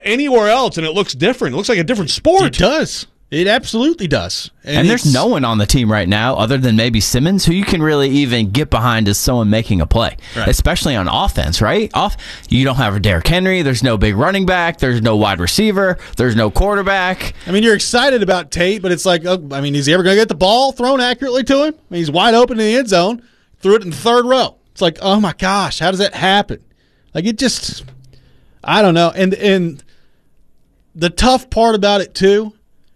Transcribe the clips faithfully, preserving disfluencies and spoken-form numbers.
anywhere else, and it looks different. It looks like a different sport. It does. It absolutely does. And, and there's no one on the team right now other than maybe Simmons who you can really even get behind as someone making a play, right. Especially on offense, right? Off, you don't have a Derrick Henry. There's no big running back. There's no wide receiver. There's no quarterback. I mean, you're excited about Tate, but it's like, oh, I mean, is he ever going to get the ball thrown accurately to him? I mean, he's wide open in the end zone, threw it in the third row. It's like, oh, my gosh, how does that happen? Like, it just, I don't know. And And the tough part about it, too,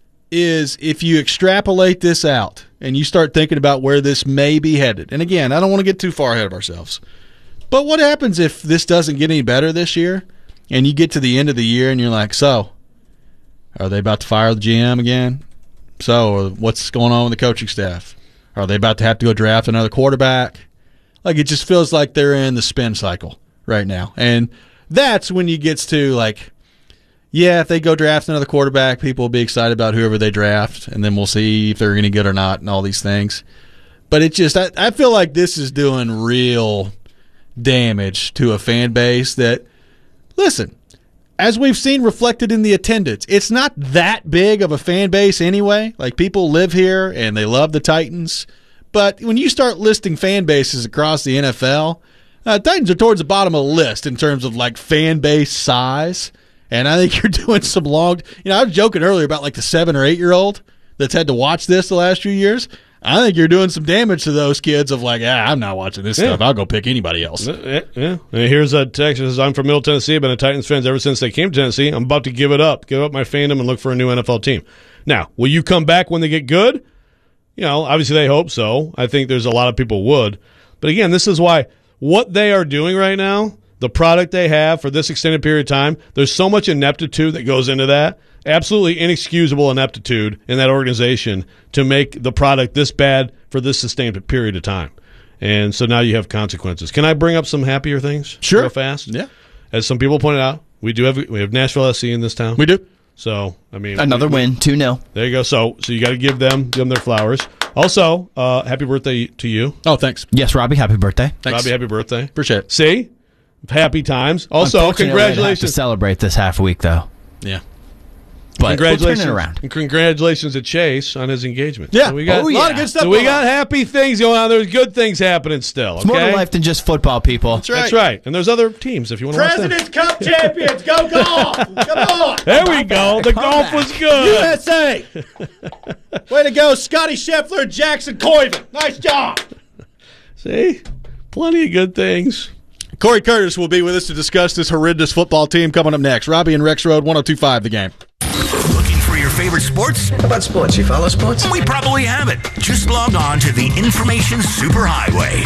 is if you extrapolate this out and you start thinking about where this may be headed. And again, I don't want to get too far ahead of ourselves. But what happens if this doesn't get any better this year and you get to the end of the year and you're like, so, are they about to fire the G M again? So, what's going on with the coaching staff? Are they about to have to go draft another quarterback? Like, it just feels like they're in the spin cycle right now. And that's when you get to, like, yeah, if they go draft another quarterback, people will be excited about whoever they draft, and then we'll see if they're any good or not and all these things. But it just, I, I feel like this is doing real damage to a fan base that, listen, as we've seen reflected in the attendance, it's not that big of a fan base anyway. Like, people live here and they love the Titans. But when you start listing fan bases across the N F L, uh, Titans are towards the bottom of the list in terms of, like, fan base size. And I think you're doing some long – you know, I was joking earlier about like the seven- or eight-year-old that's had to watch this the last few years. I think you're doing some damage to those kids of like, ah, I'm not watching this yeah. stuff. I'll go pick anybody else. Yeah. yeah. And here's a text that says, I'm from Middle Tennessee. I've been a Titans fan ever since they came to Tennessee. I'm about to give it up, give up my fandom and look for a new N F L team. Now, will you come back when they get good? You know, obviously they hope so. I think there's a lot of people would. But again, this is why what they are doing right now – the product they have for this extended period of time, there's so much ineptitude that goes into that. Absolutely inexcusable ineptitude in that organization to make the product this bad for this sustained period of time. And so now you have consequences. Can I bring up some happier things? Sure. Real fast? Yeah. As some people pointed out, we do have we have Nashville S C in this town. We do. So, I mean. Another we, win, two nil. There you go. So so you got to give them give them their flowers. Also, uh, happy birthday to you. Oh, thanks. Yes, Robbie, happy birthday. Thanks. Robbie, happy birthday. Appreciate it. See? Happy times. Also, congratulations. I'd have to celebrate this half week, though. Yeah. But congratulations, we'll turn it around. And congratulations to Chase on his engagement. Yeah. So we got oh, yeah. a lot of good stuff. So we got happy things going on. There's good things happening still. Okay? It's more to life than just football, people. That's right. That's right. And there's other teams if you want to watch them. President's Cup champions. Go golf. Come on. There we go. The golf was good. U S A. Way to go, Scotty Scheffler and Jackson Coyven. Nice job. See? Plenty of good things. Corey Curtis will be with us to discuss this horrendous football team coming up next. Robbie and Rex Road, one oh two point five The Game. Looking for your favorite sports? How about sports? You follow sports? We probably have it. Just log on to the Information Superhighway.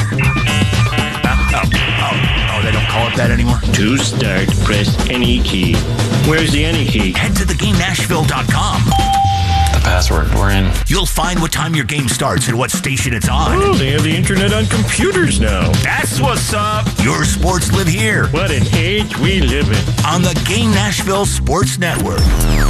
Uh, oh, oh, oh, they don't call it that anymore? To start, press any key. Where's the any key? Head to the game nashville dot com. Password. We're in. You'll find what time your game starts and what station it's on. Oh, they have the internet on computers now. That's what's up. Your sports live here. What an age we live in. On the Game Nashville Sports Network.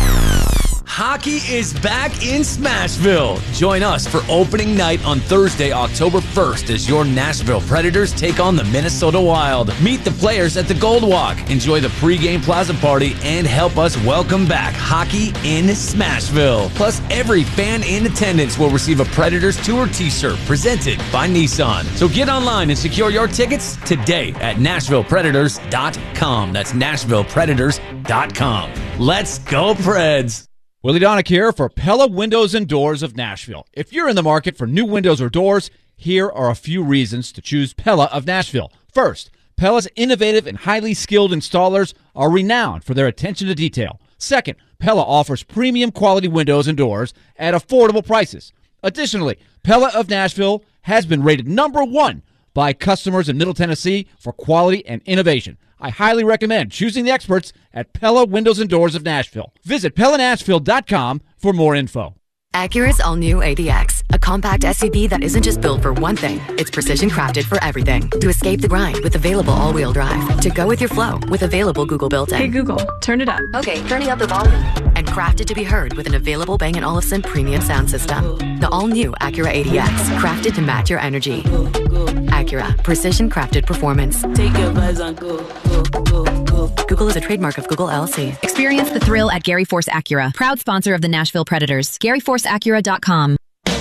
Hockey is back in Smashville. Join us for opening night on Thursday, October first, as your Nashville Predators take on the Minnesota Wild. Meet the players at the Gold Walk, enjoy the pregame plaza party, and help us welcome back hockey in Smashville. Plus, every fan in attendance will receive a Predators Tour t-shirt presented by Nissan. So get online and secure your tickets today at nashville predators dot com. That's nashville predators dot com. Let's go, Preds! Willie Donick here for Pella Windows and Doors of Nashville. If you're in the market for new windows or doors, here are a few reasons to choose Pella of Nashville. First, Pella's innovative and highly skilled installers are renowned for their attention to detail. Second, Pella offers premium quality windows and doors at affordable prices. Additionally, Pella of Nashville has been rated number one by customers in Middle Tennessee for quality and innovation. I highly recommend choosing the experts at Pella Windows and Doors of Nashville. Visit pella nashville dot com for more info. Acura's all-new A D X, a compact S U V that isn't just built for one thing. It's precision crafted for everything. To escape the grind with available all-wheel drive. To go with your flow with available Google built-in. Hey Google, turn it up. Okay, turning up the volume. And crafted to be heard with an available Bang and Olufsen premium sound system. The all-new Acura A D X, crafted to match your energy. Acura, precision crafted performance. Take your vibes on go, go, go, go. Google. Google is a trademark of Google L L C. Experience the thrill at Gary Force Acura, proud sponsor of the Nashville Predators. Gary Force Acura dot com.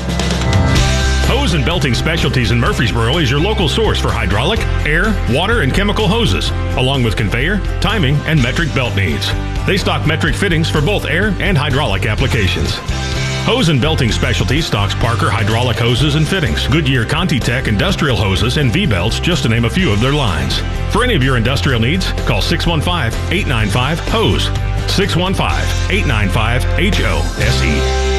Hose and Belting Specialties in Murfreesboro is your local source for hydraulic, air, water, and chemical hoses, along with conveyor, timing, and metric belt needs. They stock metric fittings for both air and hydraulic applications. Hose and Belting Specialties stocks Parker hydraulic hoses and fittings, Goodyear ContiTech industrial hoses, and V-belts, just to name a few of their lines. For any of your industrial needs, call six one five, eight nine five, H O S E, six one five, eight nine five, H O S E.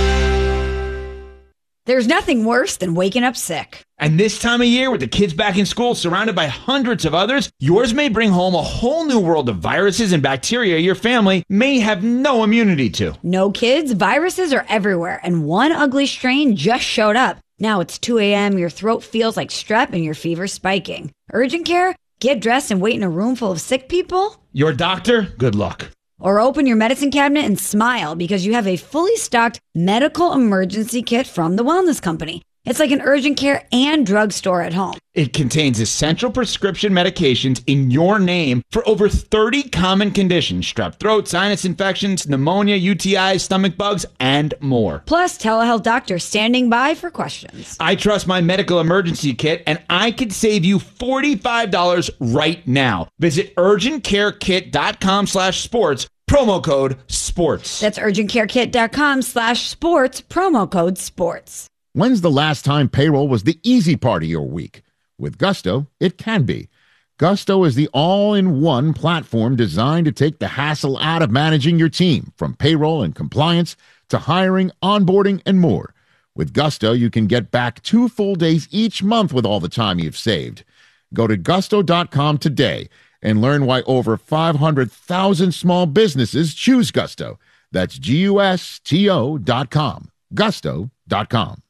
There's nothing worse than waking up sick. And this time of year, with the kids back in school, surrounded by hundreds of others, yours may bring home a whole new world of viruses and bacteria your family may have no immunity to. No, kids, viruses are everywhere, and one ugly strain just showed up. Now it's two a.m., your throat feels like strep, and your fever's spiking. Urgent care? Get dressed and wait in a room full of sick people? Your doctor? Good luck. Or open your medicine cabinet and smile because you have a fully stocked medical emergency kit from the Wellness Company. It's like an urgent care and drugstore at home. It contains essential prescription medications in your name for over thirty common conditions: strep throat, sinus infections, pneumonia, U T Is, stomach bugs, and more. Plus, telehealth doctors standing by for questions. I trust my medical emergency kit, and I could save you forty-five dollars right now. Visit urgentcarekit.com slash sports, promo code sports. That's urgentcarekit.com slash sports, promo code sports. When's the last time payroll was the easy part of your week? With Gusto, it can be. Gusto is the all-in-one platform designed to take the hassle out of managing your team, from payroll and compliance to hiring, onboarding, and more. With Gusto, you can get back two full days each month with all the time you've saved. Go to gusto dot com today and learn why over five hundred thousand small businesses choose Gusto. That's G U S T O dot com. gusto dot com.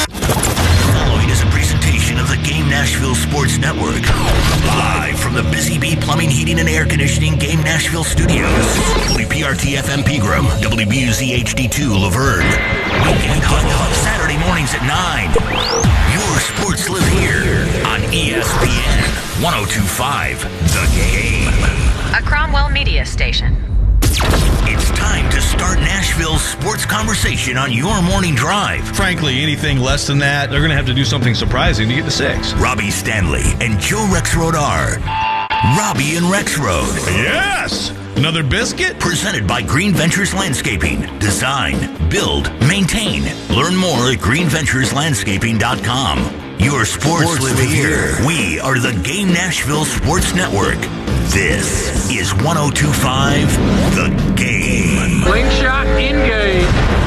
Following is a presentation of the Game Nashville Sports Network. Live from the Busy Bee Plumbing, Heating, and Air Conditioning Game Nashville Studios. W P R T F M Pegram, W B U Z H D two Laverne. Weekend Hot Hot Saturday mornings at nine. Your sports live here on E S P N one oh two point five The Game. A Cromwell Media Station. It's time to start Nashville's sports conversation on your morning drive. Frankly, anything less than that, they're going to have to do something surprising to get to six. Robbie Stanley and Joe Rexrode are Robbie and Rexrode. Yes! Another biscuit? Presented by Green Ventures Landscaping. Design, build, maintain. Learn more at green ventures landscaping dot com. Your sports, sports live, live here. here. We are the Game Nashville Sports Network. This is one oh two point five The Game. Slingshot in-game.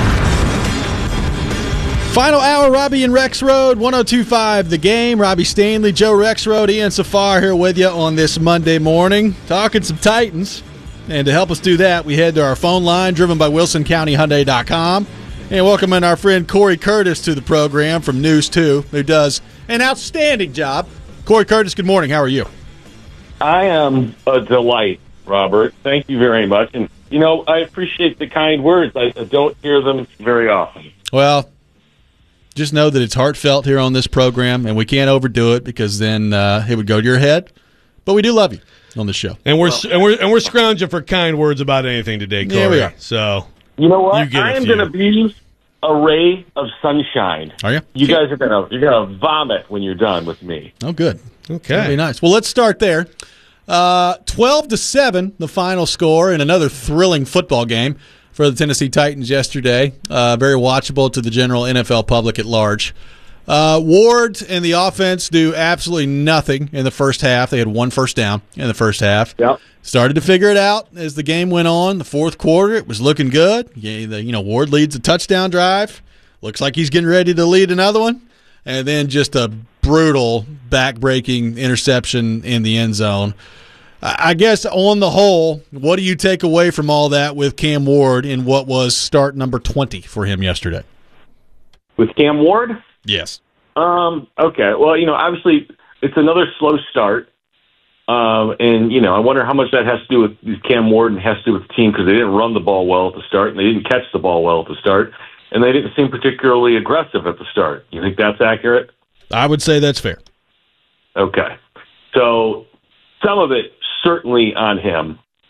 Final hour, Robbie and Rexrode, one oh two point five The Game. Robbie Stanley, Joe Rexrode, Ian Safar here with you on this Monday morning, talking some Titans. And to help us do that, we head to our phone line, driven by Wilson County Hyundai dot com. And welcome in our friend Corey Curtis to the program from News two, who does an outstanding job. Corey Curtis, good morning. How are you? I am a delight, Robert. Thank you very much. And, you know, I appreciate the kind words. I, I don't hear them very often. Well, just know that it's heartfelt here on this program, and we can't overdo it because then uh, it would go to your head. But we do love you on the show. And we're well, and we're and we're scrounging for kind words about anything today, Corey. Yeah, we are. So you know what? You get I am going to be a ray of sunshine. Are you? You guys are gonna you're gonna vomit when you're done with me. Oh, good. Okay, that'd be nice. Well, let's start there. Uh, Twelve to seven, the final score in another thrilling football game for the Tennessee Titans yesterday. Uh, very watchable to the general N F L public at large. Uh, Ward and the offense do absolutely nothing in the first half. They had one first down in the first half. Yep. Started to figure it out as the game went on. The fourth quarter, it was looking good. Yeah, the, you know, Ward leads a touchdown drive. Looks like he's getting ready to lead another one. And then just a brutal back-breaking interception in the end zone. I guess on the whole, what do you take away from all that with Cam Ward in what was start number twenty for him yesterday? With Cam Ward? Yes. Um, okay. Well, you know, obviously it's another slow start. Um, and, you know, I wonder how much that has to do with Cam Ward and has to do with the team because they didn't run the ball well at the start and they didn't catch the ball well at the start. And they didn't seem particularly aggressive at the start. You think that's accurate? I would say that's fair. Okay. So some of it certainly on him.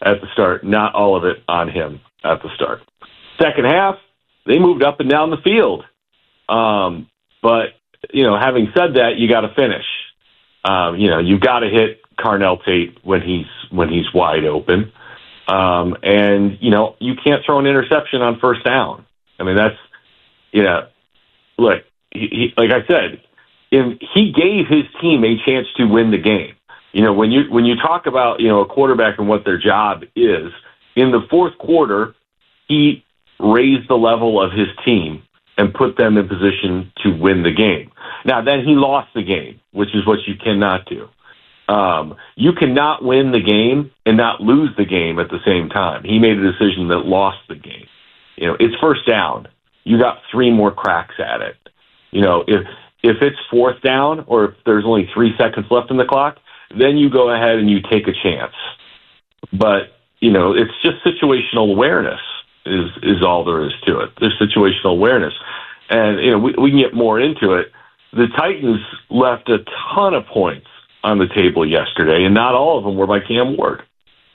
at the start, not all of it on him at the start. Second half, they moved up and down the field. Um, but, you know, having said that, you got to finish. Um, you know, you've got to hit Carnell Tate when he's when he's wide open. Um, and, you know, you can't throw an interception on first down. I mean, that's, you know, look, he, he, like I said, if he gave his team a chance to win the game. You know, when you when you talk about, you know, a quarterback and what their job is, in the fourth quarter, he raised the level of his team and put them in position to win the game. Now, then he lost the game, which is what you cannot do. Um, you cannot win the game and not lose the game at the same time. He made a decision that lost the game. You know, it's first down. You got three more cracks at it. You know, if if it's fourth down or if there's only three seconds left in the clock, then you go ahead and you take a chance. But, you know, it's just situational awareness is is all there is to it. There's situational awareness. And, you know, we, we can get more into it. The Titans left a ton of points on the table yesterday, and not all of them were by Cam Ward.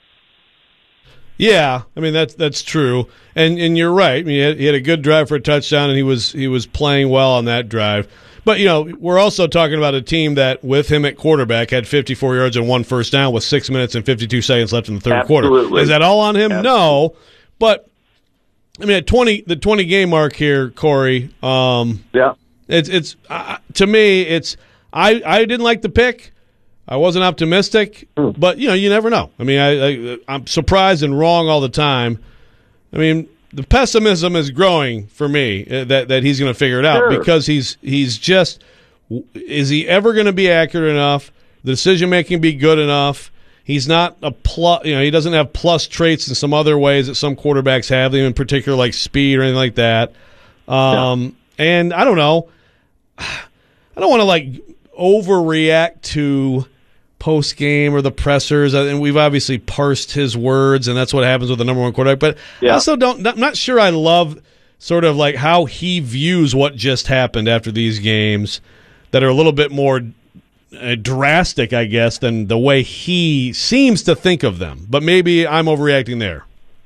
Yeah, I mean that's that's true, and and you're right. I mean, he had, he had a good drive for a touchdown, and he was he was playing well on that drive. But you know, we're also talking about a team that, with him at quarterback, had fifty-four yards and one first down with six minutes and fifty-two seconds left in the third Absolutely. quarter. Is that all on him? Absolutely. No, but I mean, at twenty the twenty game mark here, Corey. Um, yeah, it's it's uh, to me, it's I I didn't like the pick. I wasn't optimistic, but, you know, you never know. I mean, I, I, I'm surprised and wrong all the time. I mean, the pessimism is growing for me that, that he's going to figure it out Sure. because he's he's just – is he ever going to be accurate enough? The decision-making be good enough? He's not a plus – you know, he doesn't have plus traits in some other ways that some quarterbacks have, in particular like speed or anything like that. Um, yeah. And I don't know. I don't want to, like, overreact to – post game or the pressers, and we've obviously parsed his words, and that's what happens with the number one quarterback. But yeah. I also don't. I'm not sure I love sort of like how he views what just happened after these games, that are a little bit more uh, drastic, I guess, than the way he seems to think of them. But maybe I'm overreacting there.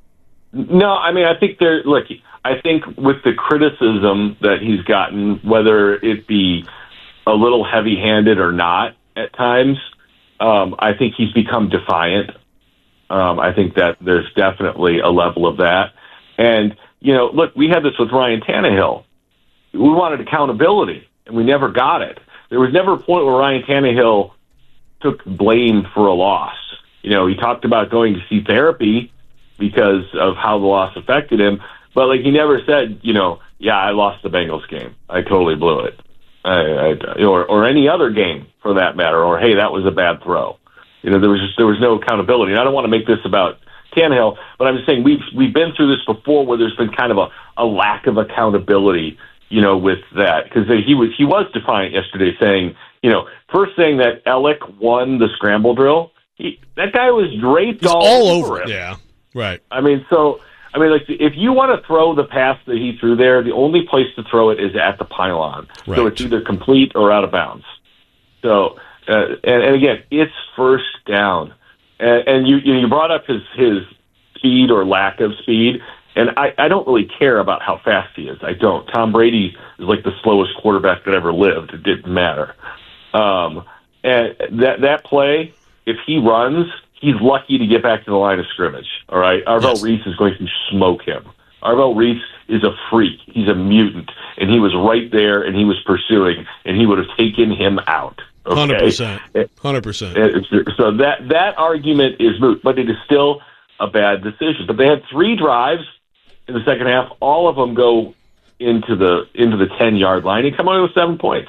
No, I mean I think there. Look, I think with the criticism that he's gotten, whether it be a little heavy-handed or not at times. Um, I think he's become defiant. Um, I think that there's definitely a level of that. And, you know, look, we had this with Ryan Tannehill. We wanted accountability, and we never got it. There was never a point where Ryan Tannehill took blame for a loss. You know, he talked about going to see therapy because of how the loss affected him, but, like, he never said, you know, yeah, I lost the Bengals game. I totally blew it. I, I, or, or any other game for that matter, or hey, that was a bad throw. You know, there was just there was no accountability. And I don't want to make this about Tannehill, but I'm just saying we've we've been through this before, where there's been kind of a, a lack of accountability. You know, with that, because he was he was defiant yesterday, saying, you know, first saying that Ellick won the scramble drill. He, that guy was draped all, all over over him. Yeah, right. I mean, so. I mean, like, if you want to throw the pass that he threw there, the only place to throw it is at the pylon. Right. So it's either complete or out of bounds. So, uh, and, and again, it's first down. And, and you you brought up his, his speed or lack of speed, and I, I don't really care about how fast he is. I don't. Tom Brady is like the slowest quarterback that ever lived. It didn't matter. Um, and that that play, if he runs, he's lucky to get back to the line of scrimmage, all right? Arvell yes. Reese is going to smoke him. Arvell Reese is a freak. He's a mutant, and he was right there, and he was pursuing, and he would have taken him out. Okay? one hundred percent. one hundred percent. So that, that argument is moot, but it is still a bad decision. But they had three drives in the second half. All of them go into the into the ten-yard line and come away with seven points.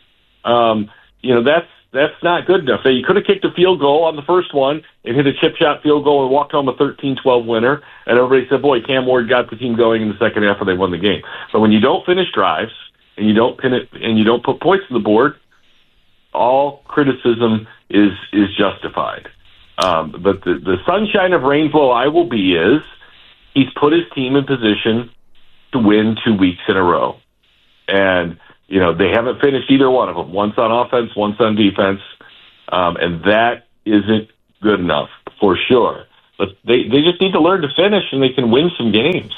Um, you know, that's That's not good enough. So you could have kicked a field goal on the first one and hit a chip shot field goal and walked home a thirteen twelve winner, and everybody said, boy, Cam Ward got the team going in the second half and they won the game. But when you don't finish drives and you don't pin it and you don't put points on the board, all criticism is is justified. Um, but the, the sunshine of rainbow I will be is he's put his team in position to win two weeks in a row. And you know, they haven't finished either one of them. One's on offense, one's on defense, um, and that isn't good enough for sure. but they they just need to learn to finish, and they can win some games.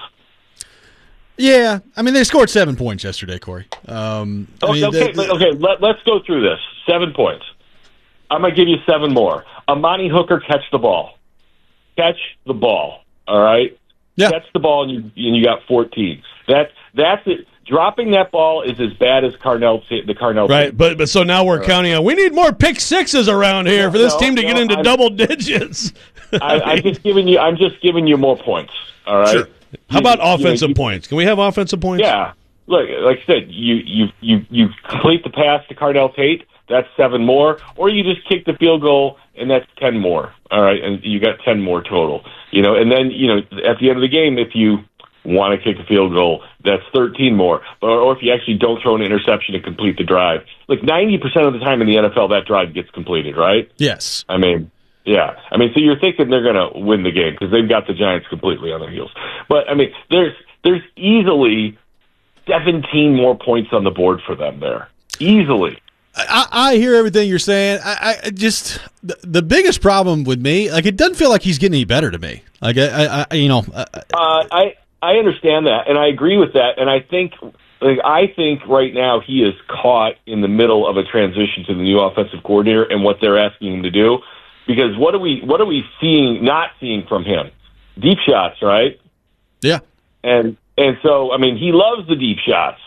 Yeah, I mean, they scored seven points yesterday, Corey. Um, I mean, okay, the, but, okay. Let, let's go through this. Seven points. I'm gonna give you seven more. Amani Hooker, catch the ball. Catch the ball. All right. Yeah. Catch the ball, and you and you got fourteen. That that's it. Dropping that ball is as bad as Carnell the Carnell. Right, team. but but so now we're All counting on. We need more pick sixes around here No, for this no, team to no, get into I'm- double digits. I, I'm just giving you. I'm just giving you more points. All right. Sure. How about You- you know, offensive you- points? Can we have offensive points? Yeah. Look, like I said, you you you you complete the pass to Cardell Tate. That's seven more, or you just kick the field goal, and that's ten more. All right, and you got ten more total. You know, and then you know at the end of the game, if you want to kick a field goal, that's thirteen more. Or, or if you actually don't throw an interception to complete the drive, like ninety percent of the time in the N F L, that drive gets completed, right? Yes. I mean, yeah. I mean, so you're thinking they're going to win the game because they've got the Giants completely on their heels. But I mean, there's there's easily seventeen more points on the board for them there, easily. I, I hear everything you're saying. I, I just the, the biggest problem with me, like, it doesn't feel like he's getting any better to me. Like, I, I you know, I, Uh, I I understand that, and I agree with that, and I think like I think right now he is caught in the middle of a transition to the new offensive coordinator and what they're asking him to do. Because what are we what are we seeing not seeing from him? Deep shots, right? Yeah. And and so I mean he loves the deep shots,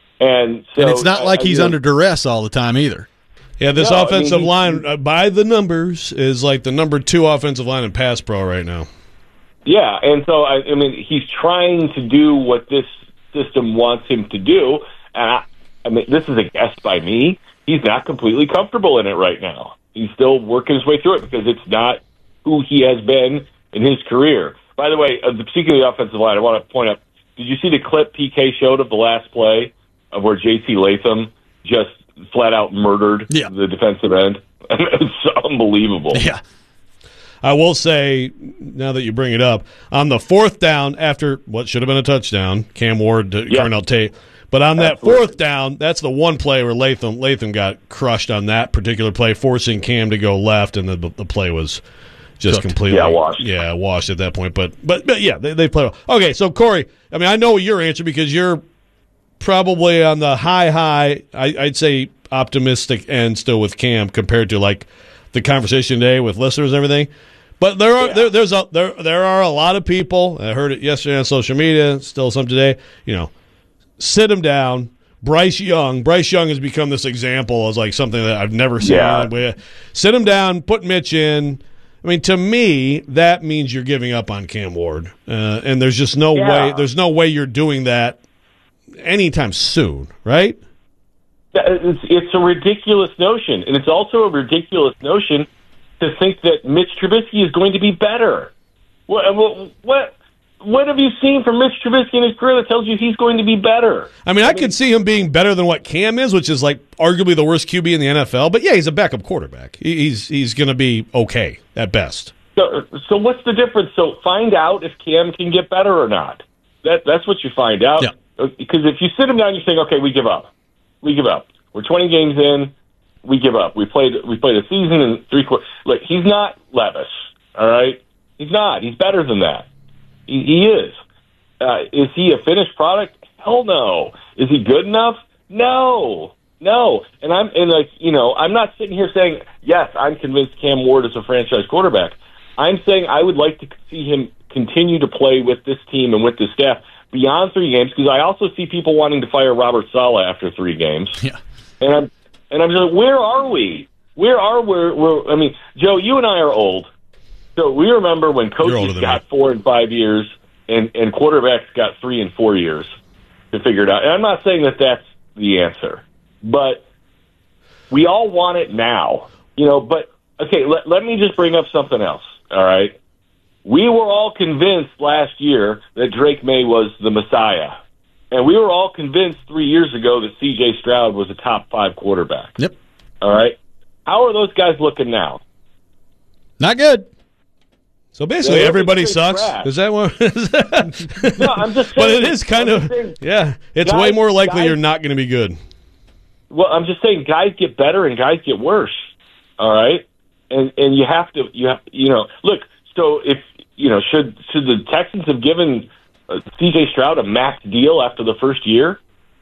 and so and it's not like I, he's I, under duress all the time either. Yeah, this No, I offensive mean, he- line, uh, by the numbers, is like the number two offensive line in pass pro right now. Yeah, and so I, I mean, he's trying to do what this system wants him to do, and I, I mean, this is a guess by me. He's not completely comfortable in it right now. He's still working his way through it because it's not who he has been in his career. By the way, uh, speaking of the offensive line, I want to point out: did you see the clip P K showed of the last play of where J C Latham just flat out murdered yeah. the defensive end? It's unbelievable. Yeah. I will say, now that you bring it up, on the fourth down after what should have been a touchdown, Cam Ward to Yeah. Carnell Tate, but on that Absolutely. fourth down, that's the one play where Latham Latham got crushed on that particular play, forcing Cam to go left, and the the play was just Cooked. completely Yeah, washed. yeah washed at that point. But but but yeah, they they played well. Okay, so Corey, I mean, I know your answer because you're probably on the high high. I, I'd say optimistic end still with Cam compared to like the conversation today with listeners and everything. But there are Yeah. there, there's a there there are a lot of people. I heard it yesterday on social media. Still some today. You know, sit him down. Bryce Young. Bryce Young has become this example as like something that I've never seen. Yeah. Sit him down. Put Mitch in. I mean, to me, that means you're giving up on Cam Ward, uh, and there's just no Yeah. way. There's no way you're doing that anytime soon, right? It's, it's a ridiculous notion, and it's also a ridiculous notion to think that Mitch Trubisky is going to be better. What what what, what have you seen from Mitch Trubisky in his career that tells you he's going to be better? I mean, I, I mean, could see him being better than what Cam is, which is like arguably the worst Q B in the N F L. But yeah, he's a backup quarterback. He, he's he's going to be okay at best. So, so what's the difference? So find out if Cam can get better or not. That that's what you find out. Yeah. Because if you sit him down, you're saying, okay, we give up. We give up. We're twenty games in. We give up. We played. We played a season and three quarters. Look, he's not Levis. All right, he's not. He's better than that. He, he is. Uh, is he a finished product? Hell no. Is he good enough? No, no. And I'm and like you know, I'm not sitting here saying yes. I'm convinced Cam Ward is a franchise quarterback. I'm saying I would like to see him continue to play with this team and with this staff beyond three games because I also see people wanting to fire Robert Saleh after three games. Yeah. And I'm and I'm just like, where are we? Where are we? We're, I mean, Joe, you and I are old, so we remember when coaches got me. four and five years, and and quarterbacks got three and four years to figure it out. And I'm not saying that that's the answer, but we all want it now, you know. But okay, let let me just bring up something else. All right, we were all convinced last year that Drake May was the Messiah. And we were all convinced three years ago that C J Stroud was a top five quarterback. Yep. All right. How are those guys looking now? Not good. So basically, yeah, everybody sucks. Trash. Is that what? No, I'm just. Saying, but it is kind I'm of. saying, yeah, it's guys, way more likely guys, you're not going to be good. Well, I'm just saying, guys get better and guys get worse. All right, and and you have to you have you know look. So if you know, should should the Texans have given uh, C J Stroud a max deal after the first year?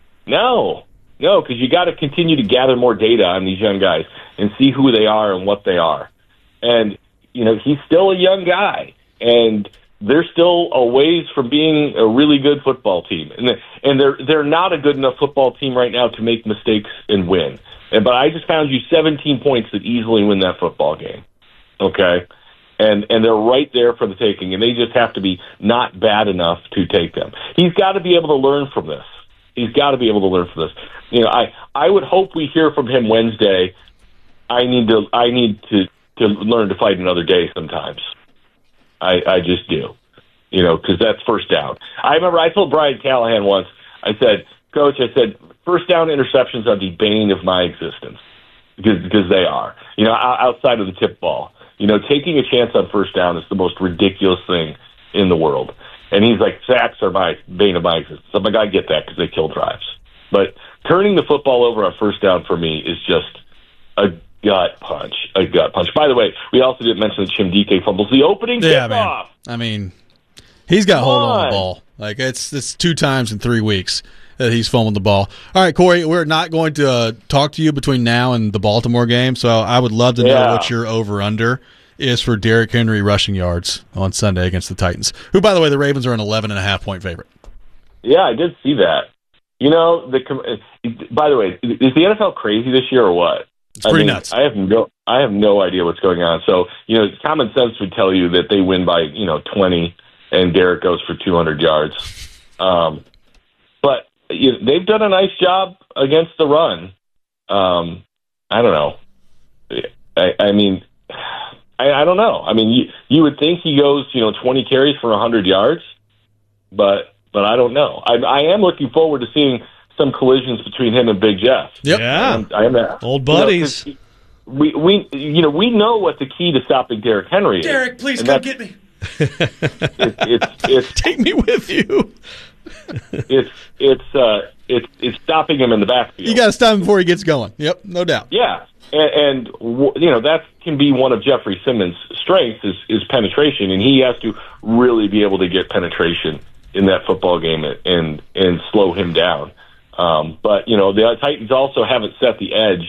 No, no, because you got to continue to gather more data on these young guys and see who they are and what they are. And you know, he's still a young guy, and they're still a ways from being a really good football team. And and they're they're not a good enough football team right now to make mistakes and win. And but I just found you seventeen points that easily win that football game. Okay. And and they're right there for the taking, and they just have to be not bad enough to take them. He's got to be able to learn from this. He's got to be able to learn from this. You know, I, I would hope we hear from him Wednesday. I need to I need to, to learn to fight another day sometimes. I I just do. You know, because that's first down. I remember I told Brian Callahan once, I said, Coach, I said, first down interceptions are the bane of my existence because because they are. You know, outside of the tip ball. You know, taking a chance on first down is the most ridiculous thing in the world. And he's like, sacks are my bane of my existence. I'm like, I get that because they kill drives. But turning the football over on first down for me is just a gut punch, a gut punch. By the way, we also didn't mention that Chimdike fumbles the opening yeah, kickoff. Man. I mean, he's got a hold on the ball. Like, it's, it's two times in three weeks that he's fumbled the ball. All right, Corey, we're not going to uh, talk to you between now and the Baltimore game, so I would love to know yeah. what your over-under is for Derrick Henry rushing yards on Sunday against the Titans, who, by the way, the Ravens are an eleven and a half point favorite. Yeah, I did see that. You know, the by the way, is the N F L crazy this year or what? It's pretty I mean, nuts. I have no, I have no idea what's going on. So, you know, common sense would tell you that they win by, you know, twenty, and Derrick goes for two hundred yards. Um, but you know, they've done a nice job against the run. Um, I don't know. I, I mean, I, I don't know. I mean, you, you would think he goes, you know, twenty carries for one hundred yards, but but I don't know. I, I am looking forward to seeing some collisions between him and Big Jeff. Yep. Yeah. I am, I am, Old buddies. You know, we we you know we know what the key to stopping Derrick Henry is. Derrick, please and come get me. It, it's it's take me with you. it's it's uh it's it's stopping him in the backfield. You got to stop him before he gets going. Yep, no doubt. Yeah, and, and you know that can be one of Jeffrey Simmons' strengths is is penetration, and he has to really be able to get penetration in that football game and and, and slow him down. Um, but you know the Titans also haven't set the edge,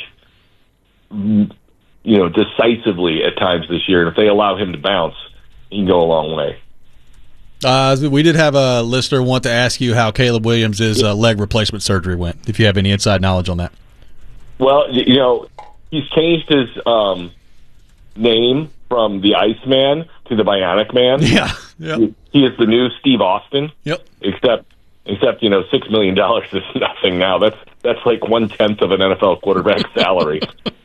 you know, decisively at times this year, and if they allow him to bounce, he can go a long way. Uh, we did have a listener want to ask you how Caleb Williams' uh, leg replacement surgery went, if you have any inside knowledge on that. Well, you know, he's changed his um, name from the Iceman to the Bionic Man. Yeah. Yep. He, he is the new Steve Austin. Yep. Except, except you know, six million dollars is nothing now. That's that's like one tenth of an N F L quarterback salary.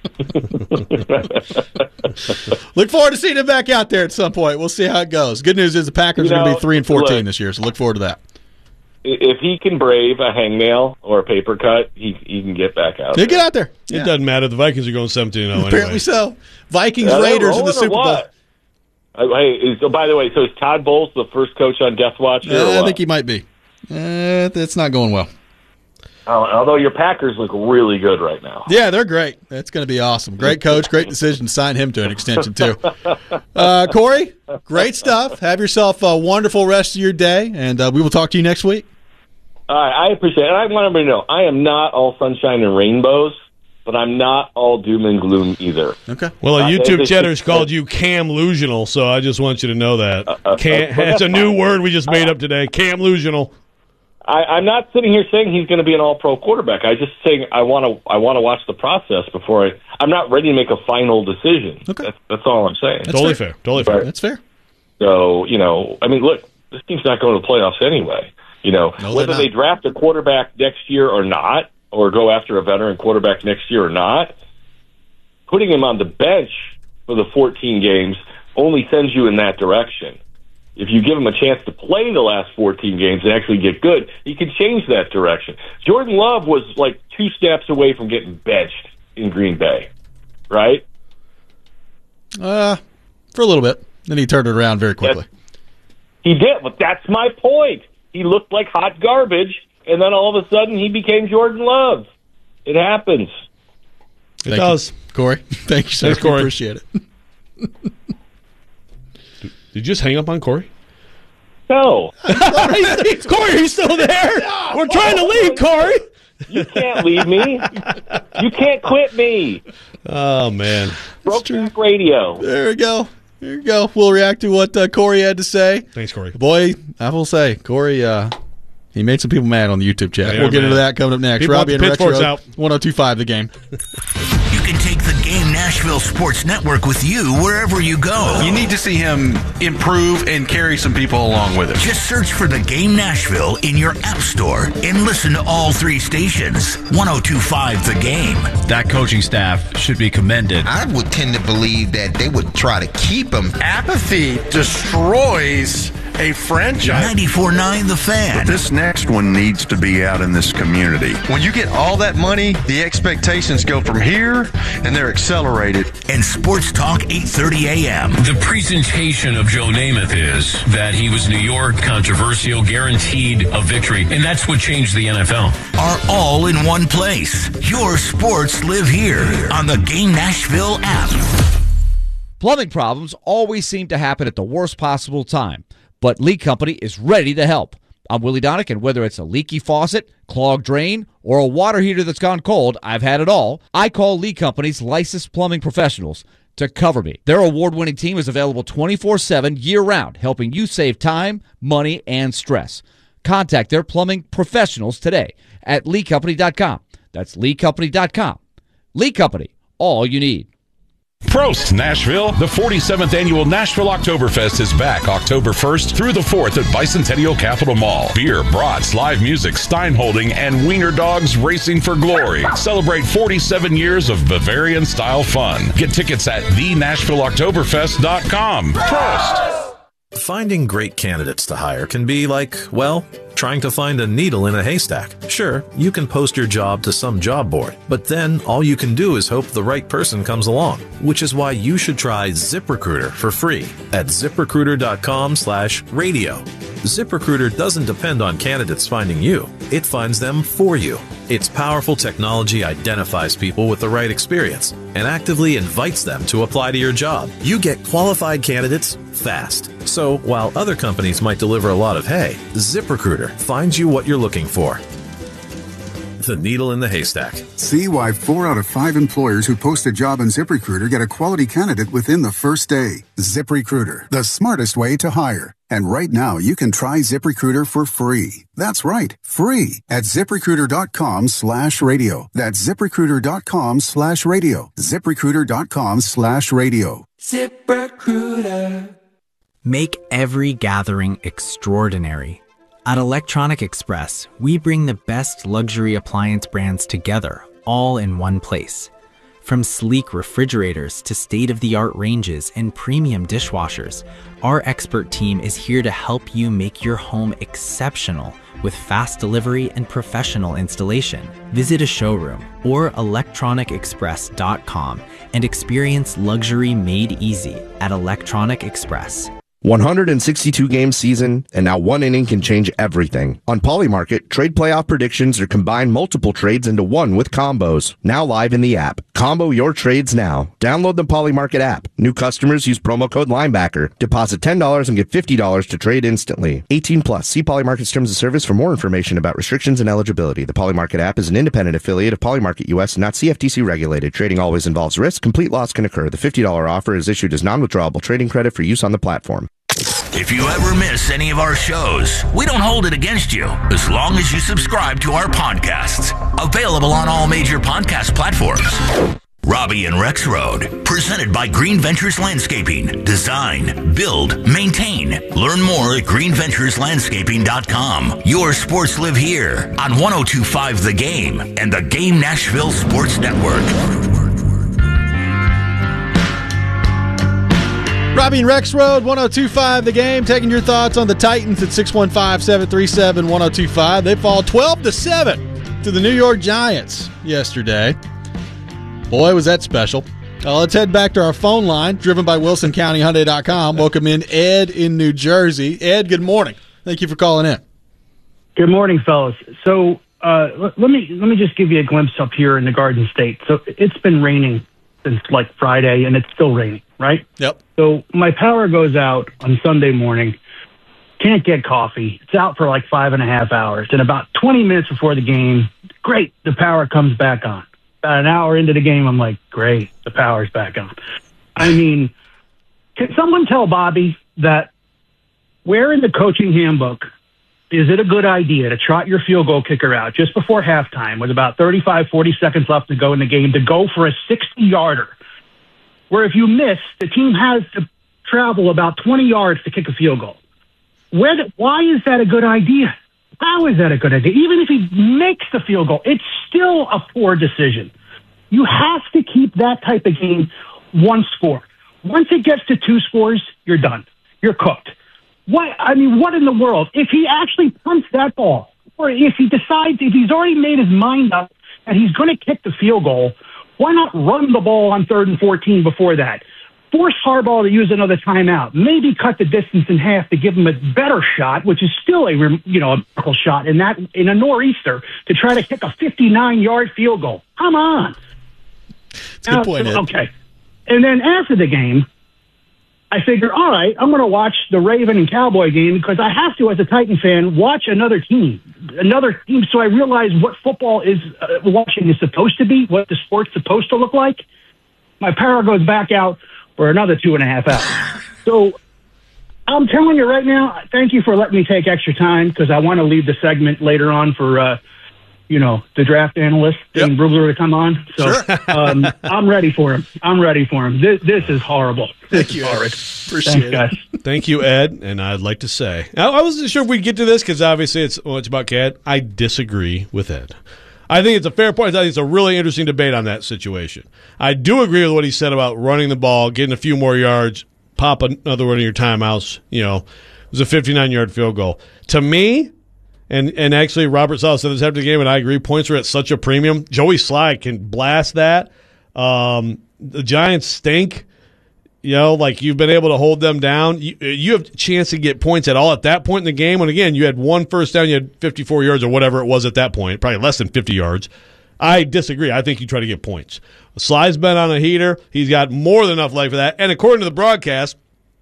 Look forward to seeing him back out there at some point. We'll see how it goes. Good news is the Packers you know, are going to be three and fourteen look, this year, so look forward to that. If he can brave a hangnail or a paper cut, he he can get back out. He'll there. get out there. It yeah. doesn't matter. The Vikings are going seventeen and oh Apparently anyway. so. Vikings yeah, Raiders in the Super Bowl. Uh, hey, so by the way, so is Todd Bowles the first coach on Death Watch? Here Uh, I think he might be. Uh, it's not going well. Although your Packers look really good right now. Yeah, they're great. That's going to be awesome. Great coach, great decision to sign him to an extension, too. Uh, Corey, great stuff. Have yourself a wonderful rest of your day, and uh, we will talk to you next week. All right, I appreciate it. I want everybody to know I am not all sunshine and rainbows, but I'm not all doom and gloom either. Okay. Well, a Uh, YouTube they- cheddar's called you Camlusional, so I just want you to know that. uh, Cam, uh, it's a new word we just made up today, Camlusional. I, I'm not sitting here saying he's going to be an all-pro quarterback. I just saying I want to. I want to watch the process before I. I'm not ready to make a final decision. Okay, that's, that's all I'm saying. That's totally fair. fair. Totally fair. But, that's fair. So you know, I mean, look, this team's not going to the playoffs anyway. You know, no, whether they draft a quarterback next year or not, or go after a veteran quarterback next year or not, putting him on the bench for the fourteen games only sends you in that direction. If you give him a chance to play the last fourteen games and actually get good, he can change that direction. Jordan Love was like two steps away from getting benched in Green Bay, right? Uh, for a little bit. Then he turned it around very quickly. That's, he did, but that's my point. He looked like hot garbage, and then all of a sudden he became Jordan Love. It happens. It Thank does. You, Corey. Thank you, sir. Thanks, Corey. Appreciate it. Did Did you just hang up on Corey? No. Corey, are you still there? No. We're trying to leave, Corey. You can't leave me. You can't quit me. Oh, man. Brokeback Radio. There we go. There you go. We'll react to what uh, Corey had to say. Thanks, Corey. Boy, I will say, Corey, uh, he made some people mad on the YouTube chat. Yeah, we'll get man. into that coming up next. People Robbie want and the pitchforks Retro, out. one oh two point five The Game. You can take the Game Nashville Sports Network with you wherever you go. You need to see him improve and carry some people along with him. Just search for the Game Nashville in your app store and listen to all three stations. one oh two point five The Game. That coaching staff should be commended. I would tend to believe that they would try to keep him. Apathy destroys a franchise. ninety-four point nine The Fan. But this next one needs to be out in this community. When you get all that money, the expectations go from here, and they're accelerated. And Sports Talk eight thirty a.m. The presentation of Joe Namath is that he was New York, controversial, guaranteed a victory, and that's what changed the N F L. Are all in one place. Your sports live here on the Game Nashville app. Plumbing problems always seem to happen at the worst possible time, but Lee Company is ready to help. I'm Willie Donick, and whether it's a leaky faucet, clogged drain, or a water heater that's gone cold, I've had it all. I call Lee Company's licensed plumbing professionals to cover me. Their award-winning team is available twenty-four seven year-round, helping you save time, money, and stress. Contact their plumbing professionals today at lee company dot com. That's lee company dot com. Lee Company, all you need. Prost, Nashville. The forty-seventh Annual Nashville Oktoberfest is back October first through the fourth at Bicentennial Capitol Mall. Beer, brats, live music, Steinholding, and wiener dogs racing for glory. Celebrate forty-seven years of Bavarian-style fun. Get tickets at the nashville oktoberfest dot com. Prost! Finding great candidates to hire can be like, well, trying to find a needle in a haystack. Sure, you can post your job to some job board, but then all you can do is hope the right person comes along, which is why you should try ZipRecruiter for free at ziprecruiter dot com slash radio. ZipRecruiter doesn't depend on candidates finding you. It finds them for you. Its powerful technology identifies people with the right experience and actively invites them to apply to your job. You get qualified candidates fast. So while other companies might deliver a lot of hay, ZipRecruiter finds you what you're looking for. The needle in the haystack. See why four out of five employers who post a job on ZipRecruiter get a quality candidate within the first day. ZipRecruiter, the smartest way to hire. And right now, you can try ZipRecruiter for free. That's right, free at ziprecruiter dot com slash radio. That's ziprecruiter dot com slash radio. ziprecruiter dot com slash radio. ZipRecruiter. Make every gathering extraordinary. At Electronic Express, we bring the best luxury appliance brands together, all in one place. From sleek refrigerators to state-of-the-art ranges and premium dishwashers, our expert team is here to help you make your home exceptional with fast delivery and professional installation. Visit a showroom or electronic express dot com and experience luxury made easy at Electronic Express. one hundred sixty-two game season, and now one inning can change everything. On Polymarket, trade playoff predictions are combine multiple trades into one with combos. Now live in the app. Combo your trades now. Download the Polymarket app. New customers use promo code Linebacker. Deposit ten dollars and get fifty dollars to trade instantly. eighteen plus. See Polymarket's terms of service for more information about restrictions and eligibility. The Polymarket app is an independent affiliate of Polymarket U S and not C F T C regulated. Trading always involves risk. Complete loss can occur. The fifty dollars offer is issued as non-withdrawable trading credit for use on the platform. If you ever miss any of our shows, we don't hold it against you as long as you subscribe to our podcasts. Available on all major podcast platforms. Robbie and Rex Road, presented by Green Ventures Landscaping. Design, build, maintain. Learn more at green ventures landscaping dot com. Your sports live here on one oh two point five The Game and the Game Nashville Sports Network. Robbie and Rex Road, one oh two point five The Game, taking your thoughts on the Titans at six one five, seven three seven, one oh two five. They fall twelve to seven to the New York Giants yesterday. Boy, was that special. Uh, let's head back to our phone line, driven by Wilson County Hyundai dot com. Welcome in Ed in New Jersey. Ed, good morning. Thank you for calling in. Good morning, fellas. So uh, let, let me let me just give you a glimpse up here in the Garden State. So it's been raining since like Friday, and it's still raining. right? Yep. So my power goes out on Sunday morning. Can't get coffee. It's out for like five and a half hours. And about twenty minutes before the game, great, the power comes back on. About an hour into the game, I'm like, great, the power's back on. I mean, can someone tell Bobby that where in the coaching handbook is it a good idea to trot your field goal kicker out just before halftime with about thirty-five, forty seconds left to go in the game to go for a sixty-yarder, where if you miss, the team has to travel about twenty yards to kick a field goal? Where? The, why is that a good idea? How is that a good idea? Even if he makes the field goal, it's still a poor decision. You have to keep that type of game one score. Once it gets to two scores, you're done. You're cooked. What? I mean, what in the world? If he actually punts that ball, or if he decides, if he's already made his mind up and he's going to kick the field goal, why not run the ball on third and fourteen before that? Force Harbaugh to use another timeout. Maybe cut the distance in half to give him a better shot, which is still a you know a miracle shot in that in a nor'easter to try to kick a fifty-nine yard field goal. Come on. That's a good point, Ed. Okay. And then after the game, I figure, all right, I'm going to watch the Raven and Cowboy game because I have to, as a Titan fan, watch another team, another team, so I realize what football is uh, watching is supposed to be, what the sport's supposed to look like. My power goes back out for another two and a half hours. So I'm telling you right now, thank you for letting me take extra time because I want to leave the segment later on for, uh, you know, the draft analyst and Brugler to come on. So sure. um, I'm ready for him. I'm ready for him. This, this is horrible. This Thank you, horrid. Appreciate Thanks, it. guys. Thank you, Ed. And I'd like to say, I, I wasn't sure if we'd get to this because obviously it's, well, it's about Cat. I disagree with Ed. I think it's a fair point. I think it's a really interesting debate on that situation. I do agree with what he said about running the ball, getting a few more yards, pop another one of your timeouts. You know, it was a fifty-nine yard field goal. To me, and and actually Robert Saleh said this after the game, and I agree, points are at such a premium. Joey Sly can blast that. Um, the Giants stink. You know, like you've been able to hold them down. You, you have a chance to get points at all at that point in the game. And again, you had one first down, you had fifty-four yards or whatever it was at that point, probably less than fifty yards. I disagree. I think you try to get points. Sly's been on a heater. He's got more than enough life for that. And according to the broadcast,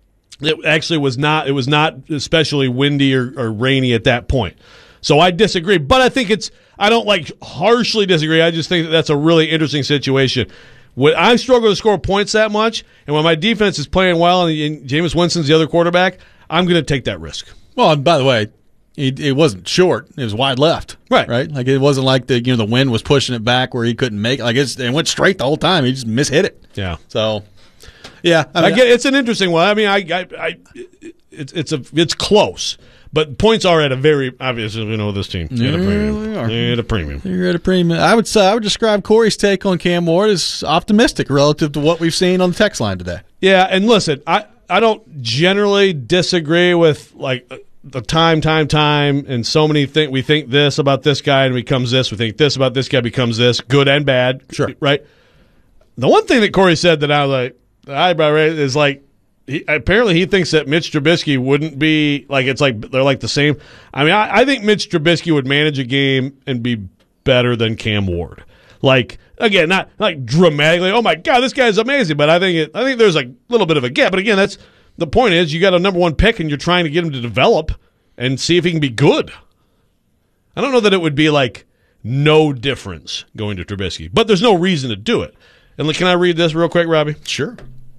it actually was not, it was not especially windy or, or rainy at that point. So I disagree. But I think it's, I don't like harshly disagree. I just think that that's a really interesting situation. When I struggle to score points that much, and when my defense is playing well and, and Jameis Winston's the other quarterback, I'm going to take that risk. Well, and by the way, it, it wasn't short; it was wide left. Right, right. Like it wasn't like the you know the wind was pushing it back where he couldn't make it. Like it's, it went straight the whole time. He just mishit it. Yeah. So, yeah, I, mean, I get it's an interesting one. I mean, I, I, I it's it's a it's close. But points are at a very obviously we know this team. They're at a premium. They're at a premium. They're at a premium. I would say I would describe Corey's take on Cam Ward as optimistic relative to what we've seen on the text line today. Yeah, and listen, I, I don't generally disagree with like the time, time, time, and so many think we think this about this guy and becomes this. We think this about this guy becomes this, good and bad. Sure, right. The one thing that Corey said that I was like, the eyebrow raise is like. He, apparently, he thinks that Mitch Trubisky wouldn't be like it's like they're like the same. I mean, I, I think Mitch Trubisky would manage a game and be better than Cam Ward. Like again, not like dramatically. Oh my God, this guy's amazing. But I think it, I think there's a little bit of a gap. But again, that's the point. Is you got a number one pick and you're trying to get him to develop and see if he can be good. I don't know that it would be like no difference going to Trubisky, but there's no reason to do it. And can I read this real quick, Robbie? Sure.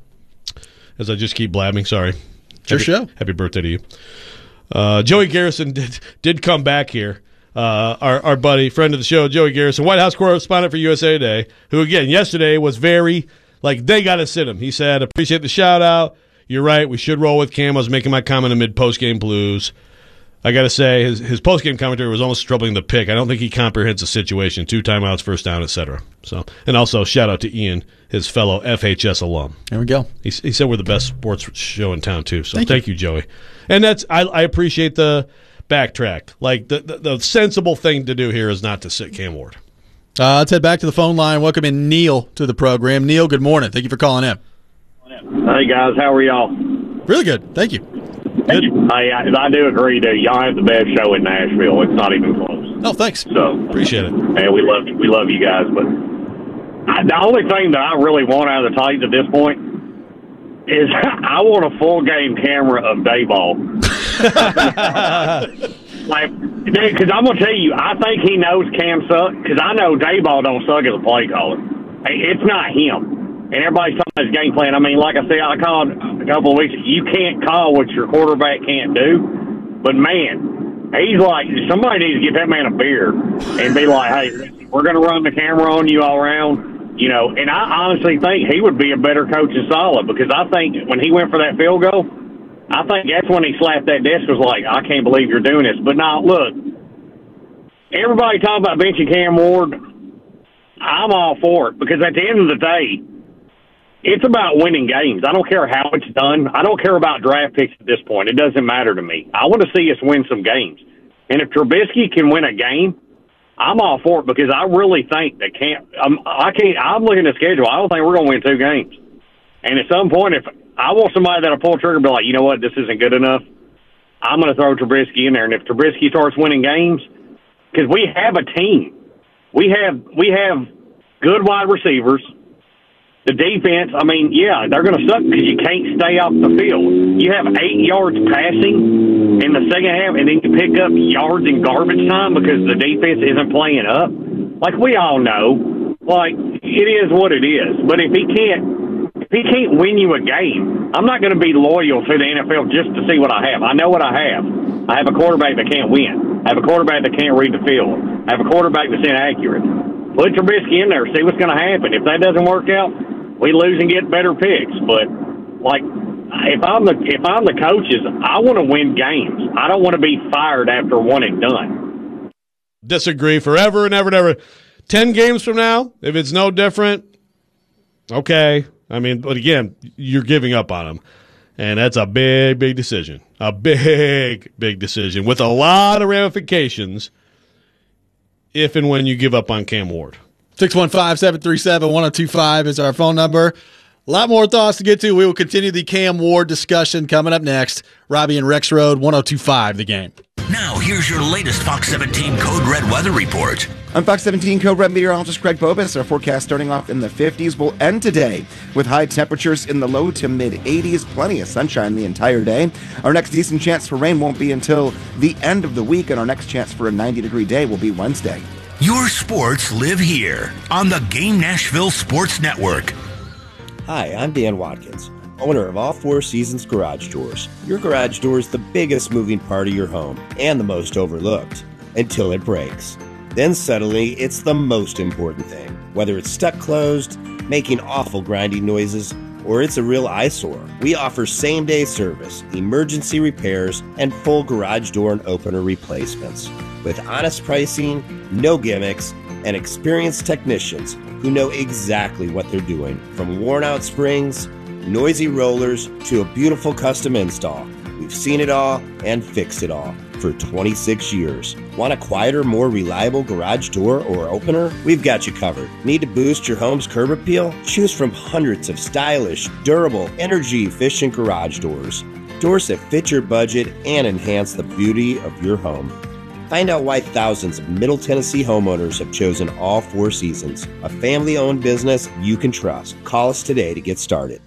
As I just keep blabbing, sorry. It's your happy, show. Happy birthday to you. Uh, Joey Garrison did did come back here. Uh, our our buddy, friend of the show, Joey Garrison, White House correspondent for U S A Today, who again yesterday was very like they got to sit him. He said, "Appreciate the shout out. You're right. We should roll with Cam." I was making my comment amid post game blues. I got to say, his his post game commentary was almost troubling the pick. I don't think he comprehends the situation. Two timeouts, first down, et cetera. So, and also shout out to Ian, his fellow F H S alum. There we go. He, he said we're the best sports show in town too. So thank, thank you. you, Joey. And that's I, I appreciate the backtrack. Like the, the the sensible thing to do here is not to sit Cam Ward. Uh, let's head back to the phone line. Welcome in Neil to the program. Neil, good morning. Thank you for calling in. Hey guys, how are y'all? Really good. Thank you. Good. I, I, I do agree that y'all have the best show in Nashville. It's not even close. Oh, thanks. So appreciate it. And we love we love you guys. But I, the only thing that I really want out of the Titans at this point is I want a full game camera of Dayball. Like, because I'm gonna tell you, I think he knows Cam sucks. Because I know Dayball don't suck as a play caller. It's not him. And everybody's talking about his game plan. I mean, like I said, I called a couple of weeks. You can't call what your quarterback can't do. But man, he's like, somebody needs to get that man a beer and be like, hey, we're gonna run the camera on you all around. You know, and I honestly think he would be a better coach than Saleh, because I think when he went for that field goal, I think that's when he slapped that desk, was like, I can't believe you're doing this. But now, look, everybody talking about benching Cam Ward. I'm all for it, because at the end of the day, it's about winning games. I don't care how it's done. I don't care about draft picks at this point. It doesn't matter to me. I want to see us win some games. And if Trubisky can win a game, I'm all for it, because I really think that Cam, I'm, I can't, I'm looking at the schedule. I don't think we're going to win two games. And at some point, if I want somebody that'll pull trigger and be like, you know what, this isn't good enough, I'm going to throw Trubisky in there. And if Trubisky starts winning games, because we have a team. We have we have good wide receivers. The defense, I mean, yeah, they're going to suck because you can't stay off the field. You have eight yards passing in the second half, and then you pick up yards in garbage time because the defense isn't playing up. Like, we all know, like, it is what it is. But if he can't, if he can't win you a game, I'm not going to be loyal to the N F L just to see what I have. I know what I have. I have a quarterback that can't win. I have a quarterback that can't read the field. I have a quarterback that's inaccurate. Put Trubisky in there, see what's going to happen. If that doesn't work out, we lose and get better picks. But, like, if I'm the if I'm the coaches, I want to win games. I don't want to be fired after one and done. Disagree forever and ever and ever. Ten games from now, if it's no different, okay. I mean, but again, you're giving up on him. And that's a big, big decision. A big, big decision with a lot of ramifications if and when you give up on Cam Ward. six one five, seven three seven, one oh two five is our phone number. A lot more thoughts to get to. We will continue the Cam Ward discussion coming up next. Robbie and Rex Road, one oh two five, The Game. Now, here's your latest Fox seventeen Code Red weather report. I'm Fox seventeen Code Red meteorologist Greg Bobus. Our forecast starting off in the fifties will end today with high temperatures in the low to mid eighties. Plenty of sunshine the entire day. Our next decent chance for rain won't be until the end of the week, and our next chance for a ninety degree day will be Wednesday. Your sports live here on the Game Nashville Sports Network. Hi, I'm Dan Watkins, owner of All Four Seasons Garage Doors. Your garage door is the biggest moving part of your home and the most overlooked until it breaks. Then suddenly, it's the most important thing. Whether it's stuck closed, making awful grinding noises, or it's a real eyesore, we offer same-day service, emergency repairs, and full garage door and opener replacements. With honest pricing, no gimmicks, and experienced technicians who know exactly what they're doing. From worn-out springs, noisy rollers, to a beautiful custom install. We've seen it all and fixed it all for twenty-six years. Want a quieter, more reliable garage door or opener? We've got you covered. Need to boost your home's curb appeal? Choose from hundreds of stylish, durable, energy-efficient garage doors. Doors that fit your budget and enhance the beauty of your home. Find out why thousands of Middle Tennessee homeowners have chosen All Four Seasons, a family-owned business you can trust. Call us today to get started.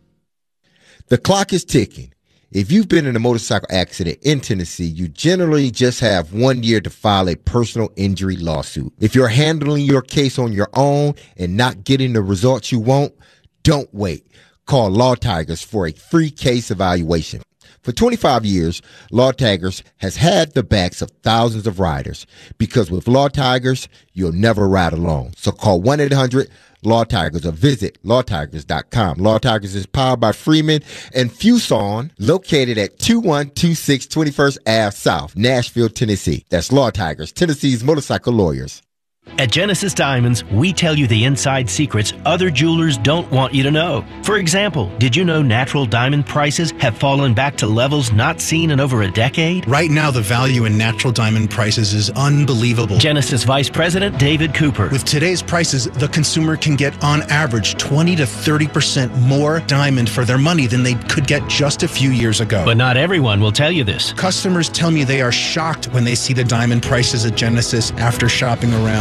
The clock is ticking. If you've been in a motorcycle accident in Tennessee, you generally just have one year to file a personal injury lawsuit. If you're handling your case on your own and not getting the results you want, don't wait. Call Law Tigers for a free case evaluation. For twenty-five years, Law Tigers has had the backs of thousands of riders, because with Law Tigers, you'll never ride alone. So call one eight hundred Law Tigers or visit law tigers dot com. Law Tigers is powered by Freeman and Fuson, located at two one two six twenty-first Avenue South, Nashville, Tennessee. That's Law Tigers, Tennessee's motorcycle lawyers. At Genesis Diamonds, we tell you the inside secrets other jewelers don't want you to know. For example, did you know natural diamond prices have fallen back to levels not seen in over a decade? Right now, the value in natural diamond prices is unbelievable. Genesis Vice President David Cooper. With today's prices, the consumer can get on average twenty to thirty percent more diamond for their money than they could get just a few years ago. But not everyone will tell you this. Customers tell me they are shocked when they see the diamond prices at Genesis after shopping around.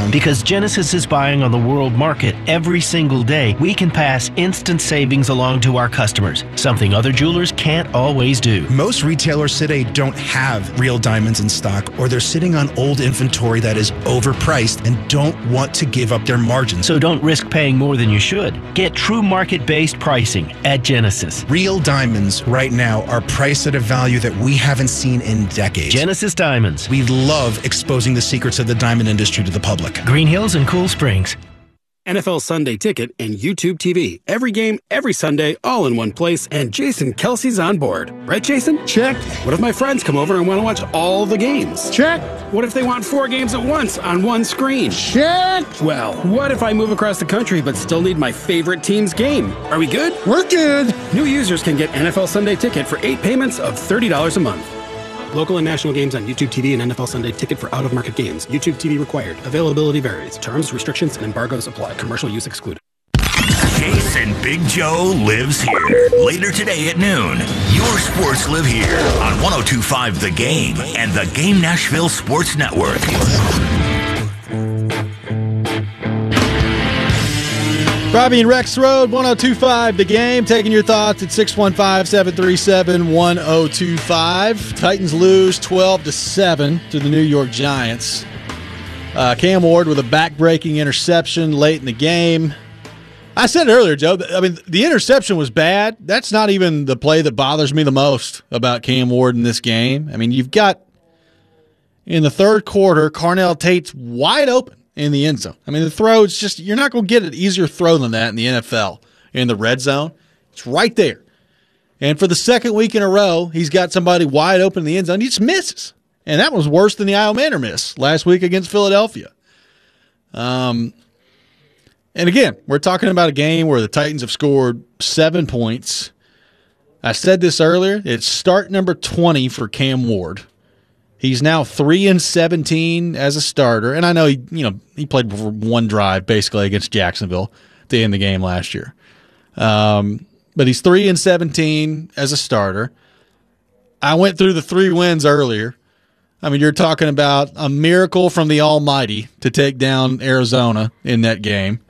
time. Because Genesis is buying on the world market every single day, we can pass instant savings along to our customers, something other jewelers can't always do. Most retailers today don't have real diamonds in stock, or they're sitting on old inventory that is overpriced and don't want to give up their margins. So don't risk paying more than you should. Get true market-based pricing at Genesis. Real diamonds right now are priced at a value that we haven't seen in decades. Genesis Diamonds. We love exposing the secrets of the diamond industry to the public. Green Hills and Cool Springs. N F L Sunday Ticket and YouTube T V. Every game, every Sunday, all in one place, and Jason Kelsey's on board. Right, Jason? Check. What if my friends come over and want to watch all the games? Check. What if they want four games at once on one screen? Check. Well, what if I move across the country but still need my favorite team's game? Are we good? We're good. New users can get N F L Sunday Ticket for eight payments of thirty dollars a month. Local and national games on YouTube T V and N F L Sunday Ticket for out-of-market games. YouTube T V required. Availability varies. Terms, restrictions, and embargoes apply. Commercial use excluded. Jason Big Joe lives here. Later today at noon, your sports live here on one oh two point five The Game and the Game Nashville Sports Network. Robbie and Rex Road, one oh two point five The Game. Taking your thoughts at six one five, seven three seven, one oh two five. Titans lose twelve to seven to the New York Giants. Uh, Cam Ward with a back-breaking interception late in the game. I said it earlier, Joe. I mean, the interception was bad. That's not even the play that bothers me the most about Cam Ward in this game. I mean, you've got, in the third quarter, Carnell Tate's wide open in the end zone. I mean, the throw is just, you're not going to get an easier throw than that in the N F L in the red zone. It's right there. And for the second week in a row, he's got somebody wide open in the end zone. He just misses. And that was worse than the Io Manor miss last week against Philadelphia. Um, and again, we're talking about a game where the Titans have scored seven points. I said this earlier. It's start number twenty for Cam Ward. He's now three and seventeen as a starter, and I know he, you know, he played for one drive basically against Jacksonville to end the game last year. Um, but he's three and seventeen as a starter. I went through the three wins earlier. I mean, you're talking about a miracle from the Almighty to take down Arizona in that game.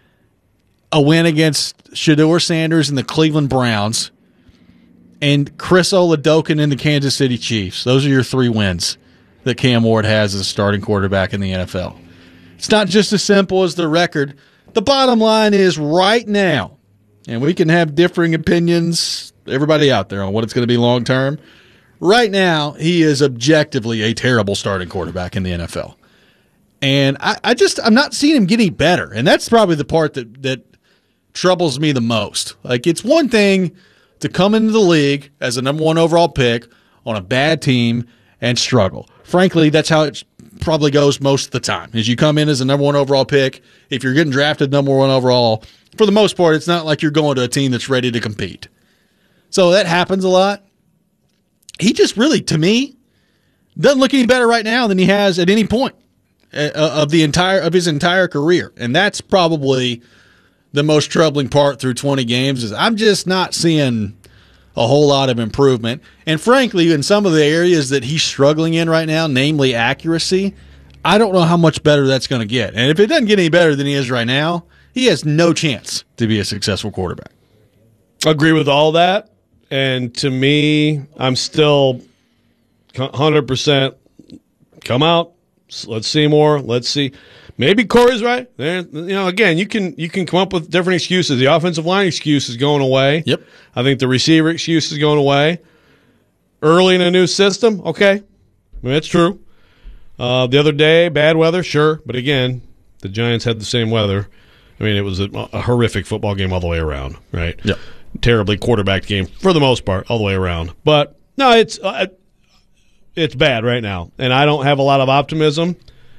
A win against Shedeur Sanders and the Cleveland Browns. And Chris Oladokun and the Kansas City Chiefs. Those are your three wins that Cam Ward has as a starting quarterback in the N F L. It's not just as simple as the record. The bottom line is right now, and we can have differing opinions, everybody out there, on what it's going to be long term. Right now, he is objectively a terrible starting quarterback in the N F L. And I, I just, I'm not seeing him getting better. And that's probably the part that, that troubles me the most. Like, it's one thing to come into the league as a number one overall pick on a bad team and struggle. Frankly, that's how it probably goes most of the time. Is you come in as a number one overall pick, if you're getting drafted number one overall, for the most part, it's not like you're going to a team that's ready to compete. So that happens a lot. He just really, to me, doesn't look any better right now than he has at any point of the entire of his entire career. And that's probably the most troubling part through twenty games, is I'm just not seeing a whole lot of improvement. And frankly, in some of the areas that he's struggling in right now, namely accuracy, I don't know how much better that's going to get. And if it doesn't get any better than he is right now, he has no chance to be a successful quarterback. Agree with all that. And to me, I'm still one hundred percent come out. Let's see more. Let's see. Maybe Corey's right. There, you know, again, you can you can come up with different excuses. The offensive line excuse is going away. Yep. I think the receiver excuse is going away. Early in a new system, okay. I mean, that's true. Uh, the other day, bad weather, sure. But again, the Giants had the same weather. I mean, it was a, a horrific football game all the way around, right? Yep. Terribly quarterbacked game for the most part, all the way around. But no, it's uh, it's bad right now, and I don't have a lot of optimism.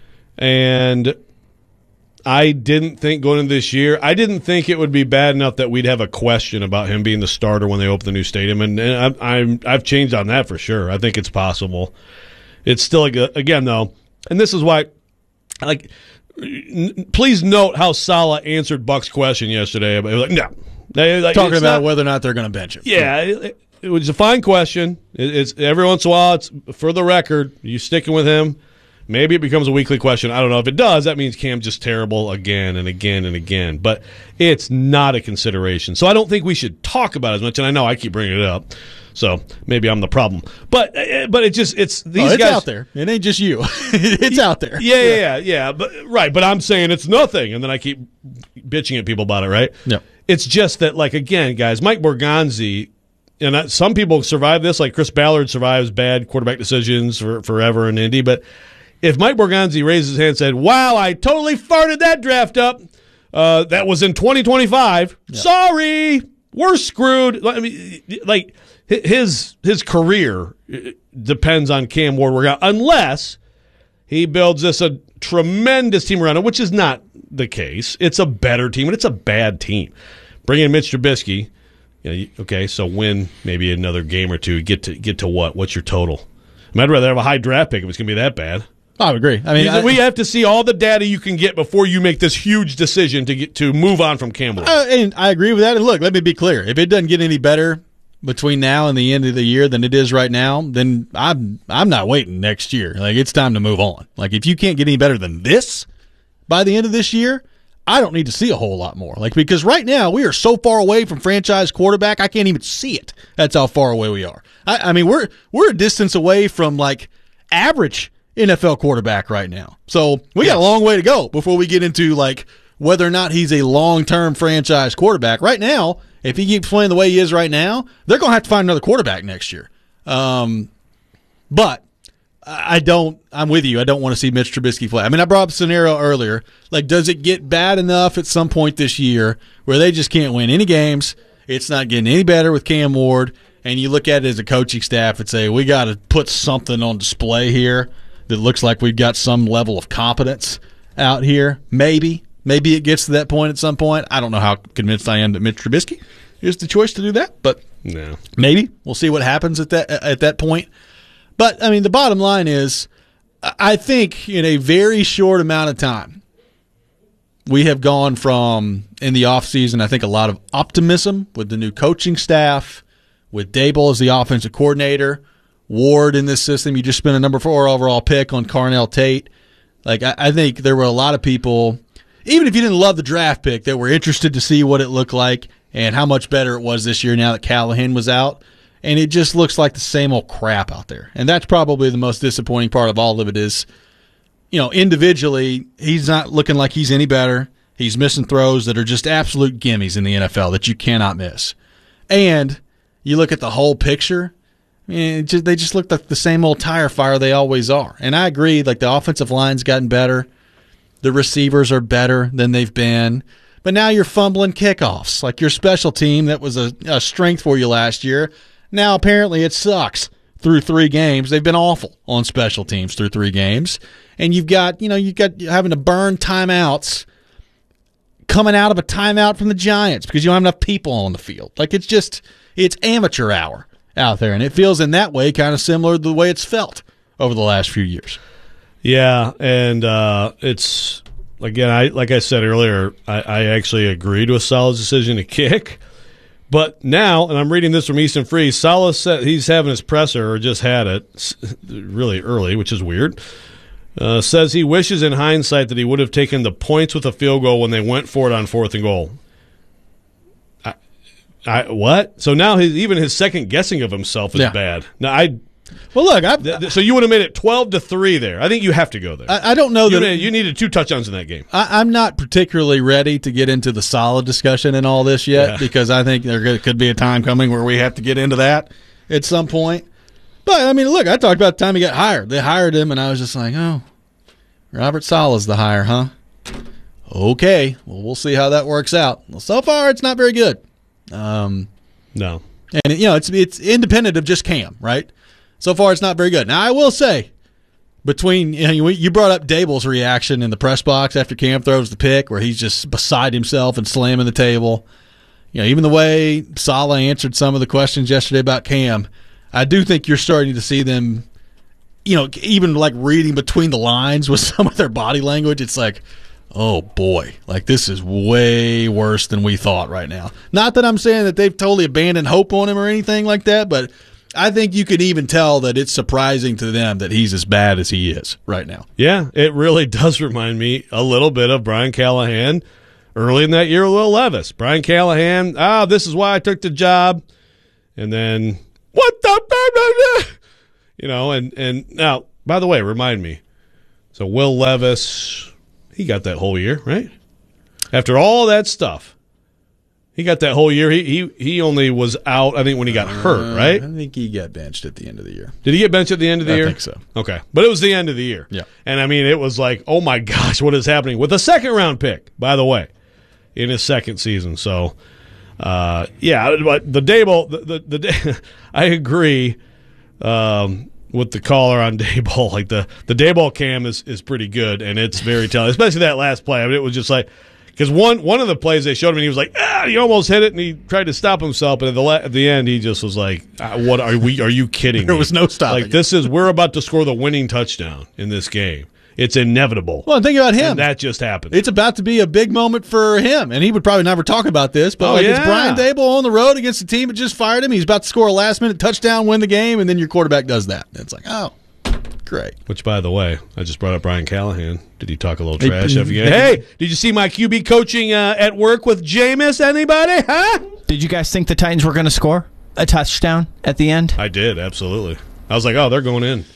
And I didn't think going into this year, I didn't think it would be bad enough that we'd have a question about him being the starter when they open the new stadium. And, and I, I'm I've changed on that for sure. I think it's possible. It's still like a, again though, and this is why, like, n- please note how Saleh answered Buck's question yesterday. But like, no. They, like, Talking about not, whether or not they're going to bench him. Yeah, it, it was a fine question. It, it's every once in a while. It's for the record. You sticking with him? Maybe it becomes a weekly question. I don't know. If it does, that means Cam's just terrible again and again and again. But it's not a consideration. So I don't think we should talk about it as much. And I know I keep bringing it up. So maybe I'm the problem. But but it just it's these oh, it's guys out there. It ain't just you. It's out there. Yeah, yeah, yeah, yeah. But right, but I'm saying it's nothing, and then I keep bitching at people about it, right? Yeah. It's just that, like, again, guys, Mike Borgonzi, and I, some people survive this, like Chris Ballard survives bad quarterback decisions for, forever in Indy. But if Mike Borgonzi raised his hand and said, "Wow, I totally farted that draft up," uh, that was in twenty twenty-five. Yeah. Sorry, we're screwed. I mean, like. His his career depends on Cam Ward working out, unless he builds this a tremendous team around him, which is not the case. It's a better team, and it's a bad team. Bring in Mitch Trubisky, you know, okay, so win maybe another game or two. Get to get to what? What's your total? I mean, I'd rather have a high draft pick if it's going to be that bad. I would agree. I mean, I, we have to see all the data you can get before you make this huge decision to get to move on from Cam Ward. Uh, and I agree with that. And look, let me be clear: if it doesn't get any better between now and the end of the year than it is right now, then I'm I'm not waiting next year. Like, it's time to move on. Like, if you can't get any better than this by the end of this year, I don't need to see a whole lot more. Like, because right now we are so far away from franchise quarterback, I can't even see it. That's how far away we are. I, I mean, we're we're a distance away from like average N F L quarterback right now. So we yes. got a long way to go before we get into like whether or not he's a long-term franchise quarterback. Right now, if he keeps playing the way he is right now, they're going to have to find another quarterback next year. Um, but I don't – I'm with you. I don't want to see Mitch Trubisky play. I mean, I brought up a scenario earlier. Like, does it get bad enough at some point this year where they just can't win any games? It's not getting any better with Cam Ward, and you look at it as a coaching staff and say, we got to put something on display here that looks like we've got some level of competence out here. Maybe. Maybe it gets to that point at some point. I don't know how convinced I am that Mitch Trubisky is the choice to do that, but no. Maybe. We'll see what happens at that at that point. But, I mean, the bottom line is I think in a very short amount of time, we have gone from, in the offseason, I think a lot of optimism with the new coaching staff, with Dable as the offensive coordinator, Ward in this system. You just spent a number four overall pick on Carnell Tate. Like, I, I think there were a lot of people, even if you didn't love the draft pick, that were interested to see what it looked like and how much better it was this year now that Callahan was out. And it just looks like the same old crap out there. And that's probably the most disappointing part of all of it is, you know, individually, he's not looking like he's any better. He's missing throws that are just absolute gimmies in the N F L that you cannot miss. And you look at the whole picture, I mean, it just, they just look like the same old tire fire they always are. And I agree, like the offensive line's gotten better. The receivers are better than they've been. But now you're fumbling kickoffs. Like your special team that was a, a strength for you last year, now apparently it sucks through three games. They've been awful on special teams through three games. And you've got, you know, you've got having to burn timeouts coming out of a timeout from the Giants because you don't have enough people on the field. Like it's just, it's amateur hour out there. And it feels in that way kind of similar to the way it's felt over the last few years. Yeah, and uh, it's again, I like I said earlier, I, I actually agreed with Salah's decision to kick, but now, and I'm reading this from Easton Free, Salah said he's having his presser or just had it really early, which is weird. Uh, says he wishes in hindsight that he would have taken the points with a field goal when they went for it on fourth and goal. I, I what? So now his, even his second guessing of himself is yeah. bad. Now I. Well, look, I, th- th- so you would have made it twelve to three there. I think you have to go there. I, I don't know you that needed, you needed two touchdowns in that game. I, I'm not particularly ready to get into the solid discussion and all this yet yeah. because I think there could be a time coming where we have to get into that at some point. But I mean, look, I talked about the time he got hired. They hired him, and I was just like, oh, Robert Saleh's the hire, huh? Okay, well, we'll see how that works out. Well, so far, it's not very good. Um, no, and you know, it's it's independent of just Cam, right? So far, it's not very good. Now, I will say, between you know, you brought up Dable's reaction in the press box after Cam throws the pick, where he's just beside himself and slamming the table. You know, even the way Saleh answered some of the questions yesterday about Cam, I do think you're starting to see them, you know, even like reading between the lines with some of their body language. It's like, oh boy, like this is way worse than we thought right now. Not that I'm saying that they've totally abandoned hope on him or anything like that, but I think you can even tell that it's surprising to them that he's as bad as he is right now. Yeah, it really does remind me a little bit of Brian Callahan early in that year with Will Levis. Brian Callahan, ah, this is why I took the job. And then, what the? You know, and, and now, by the way, remind me. So Will Levis, he got that whole year, right? After all that stuff. He got that whole year. He he he only was out, I think, when he got hurt, right? Uh, I think he got benched at the end of the year. Did he get benched at the end of the I year? think so. Okay. But it was the end of the year. Yeah. And, I mean, it was like, oh, my gosh, what is happening? With a second-round pick, by the way, in his second season. So, uh, yeah, but the Daboll, the, the, the I agree um, with the caller on Daboll. Like, the, the Daboll cam is, is pretty good, and it's very telling, especially that last play. I mean, it was just like, because one one of the plays they showed him, and he was like, ah, he almost hit it, and he tried to stop himself, but at the la- at the end, he just was like, ah, what are we? Are you kidding me? There was no stopping. Like, this is, we're about to score the winning touchdown in this game. It's inevitable. Well, think about him. And that just happened. It's about to be a big moment for him, and he would probably never talk about this, but Oh, like yeah. it's Brian Daboll on the road against the team that just fired him. He's about to score a last-minute touchdown, win the game, and then your quarterback does that. And it's like, oh, great. Which, by the way, I just brought up Brian Callahan. Did he talk a little Hey, trash? hey, after you- Hey, did you see my Q B coaching uh, at work with Jameis? Anybody? Huh? Did you guys think the Titans were going to score a touchdown at the end? I did, absolutely. I was like, oh, they're going in.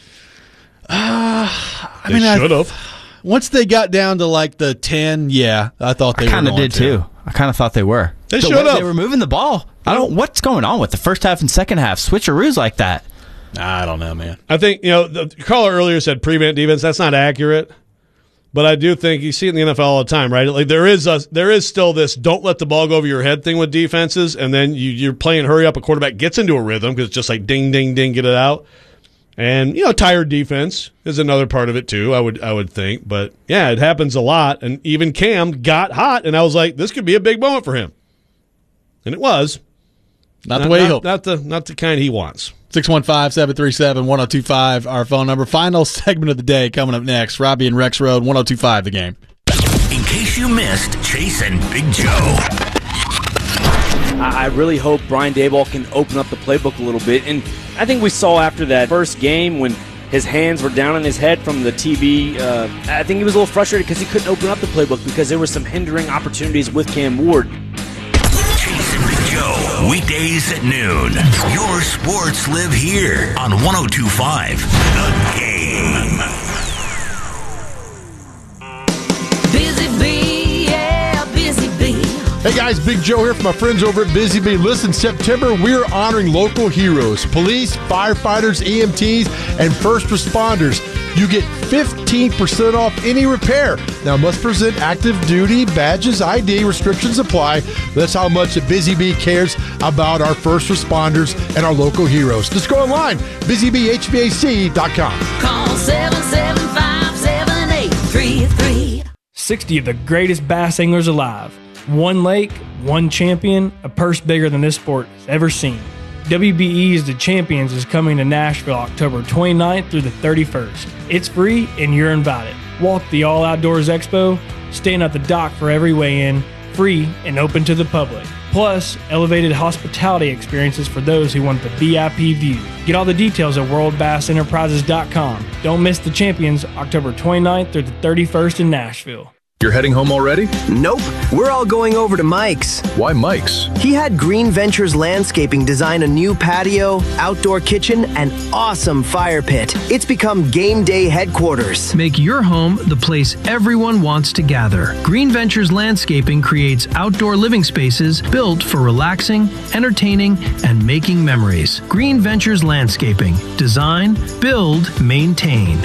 Uh, I They mean, I- should have. Once they got down to like the ten, yeah, I thought they I kind were of going did to. too. I kind of thought they were. They The should way have. They were moving the ball. I don't. What's going on with the first half and second half switcheroos like that? I don't know, man. I think, you know, the caller earlier said prevent defense. That's not accurate. But I do think you see it in the N F L all the time, right? Like there is a, there is still this don't let the ball go over your head thing with defenses, and then you, you're playing hurry up. A quarterback gets into a rhythm because it's just like ding, ding, ding, get it out. And you know, tired defense is another part of it too. I would I would think, but yeah, it happens a lot. And even Cam got hot, and I was like, this could be a big moment for him, and it was. Not the way he hoped. Not the not the kind he wants. six one five, seven three seven, one oh two five, our phone number. Final segment of the day coming up next. Robbie and Rex Road, one oh two five The Game. In case you missed Chase and Big Joe. I I really hope Brian Daboll can open up the playbook a little bit. And I think we saw after that first game when his hands were down on his head from the T V, uh, I think he was a little frustrated because he couldn't open up the playbook because there were some hindering opportunities with Cam Ward. Chase and Big Joe, weekdays at noon. Your sports live here on one oh two point five The Game. Busy Bee, yeah, Busy Bee. Hey guys, Big Joe here from my friends over at Busy Bee. Listen, September we're honoring local heroes, police, firefighters, E M Ts, and first responders. You get fifteen percent off any repair. Now, must present active duty badges, I D, restrictions apply. That's how much the Busy Bee cares about our first responders and our local heroes. Just go online, busy bee h v a c dot com. Call seven seven five, seven eight three three. sixty of the greatest bass anglers alive. One lake, one champion, a purse bigger than this sport has ever seen. W B E's The Champions is coming to Nashville October twenty-ninth through the thirty-first. It's free and you're invited. Walk the All Outdoors Expo, stand at the dock for every weigh-in, free and open to the public. Plus, elevated hospitality experiences for those who want the V I P view. Get all the details at world bass enterprises dot com. Don't miss The Champions October twenty-ninth through the thirty-first in Nashville. You're heading home already? Nope. We're all going over to Mike's. Why Mike's? He had Green Ventures Landscaping design a new patio, outdoor kitchen, and awesome fire pit. It's become game day headquarters. Make your home the place everyone wants to gather. Green Ventures Landscaping creates outdoor living spaces built for relaxing, entertaining, and making memories. Green Ventures Landscaping. Design, build, maintain.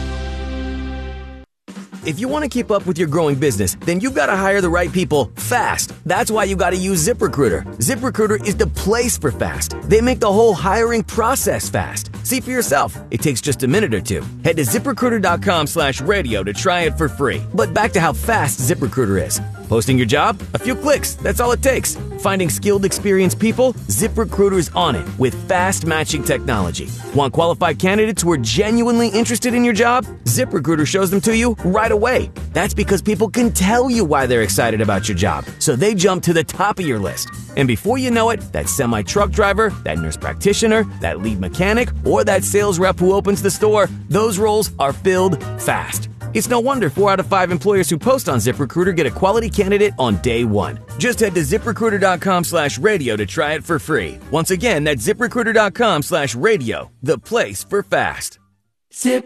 If you want to keep up with your growing business, then you've got to hire the right people fast. That's why you got to use ZipRecruiter. ZipRecruiter is the place for fast. They make the whole hiring process fast. See for yourself. It takes just a minute or two. Head to ZipRecruiter.com slash radio to try it for free. But back to how fast ZipRecruiter is. Posting your job? A few clicks. That's all it takes. Finding skilled, experienced people? ZipRecruiter's on it with fast matching technology. Want qualified candidates who are genuinely interested in your job? ZipRecruiter shows them to you right away. That's because people can tell you why they're excited about your job, so they jump to the top of your list. And before you know it, that semi-truck driver, that nurse practitioner, that lead mechanic, or that sales rep who opens the store, those roles are filled fast. It's no wonder four out of five employers who post on ZipRecruiter get a quality candidate on day one. Just head to ZipRecruiter.com slash radio to try it for free. Once again, that's ZipRecruiter.com slash radio, the place for fast. Zip